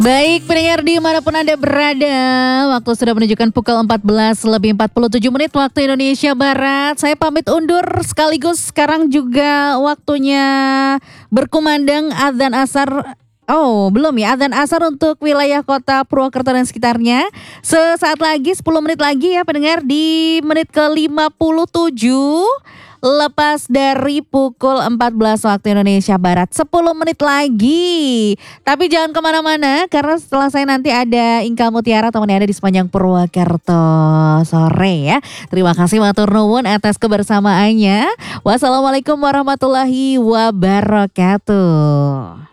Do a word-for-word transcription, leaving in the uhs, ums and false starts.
Baik pendengar dimanapun Anda berada, waktu sudah menunjukkan pukul empat belas lebih empat puluh tujuh menit waktu Indonesia Barat. Saya pamit undur sekaligus sekarang juga waktunya berkumandang adzan asar. Oh belum ya, adzan asar untuk wilayah kota Purwokerto dan sekitarnya. Sesaat lagi, sepuluh menit lagi ya pendengar, di menit ke lima puluh tujuh. Lepas dari pukul empat belas waktu Indonesia Barat, sepuluh menit lagi. Tapi jangan kemana-mana, karena setelah saya nanti ada Inka Mutiara teman ada di sepanjang Purwokerto sore ya. Terima kasih matur nuwun atas kebersamaannya. Wassalamualaikum warahmatullahi wabarakatuh.